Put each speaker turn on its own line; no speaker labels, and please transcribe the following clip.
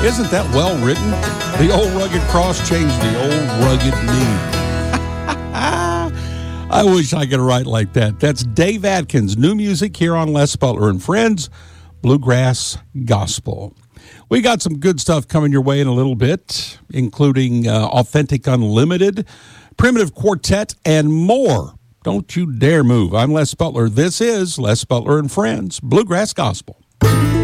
Isn't that well written? The old rugged cross changed the old rugged knee. I wish I could write like that. That's Dave Adkins, new music here on Les Butler and Friends, Bluegrass Gospel. We got some good stuff coming your way in a little bit, including Authentic Unlimited, Primitive Quartet, and more. Don't you dare move. I'm Les Butler. This is Les Butler and Friends, Bluegrass Gospel.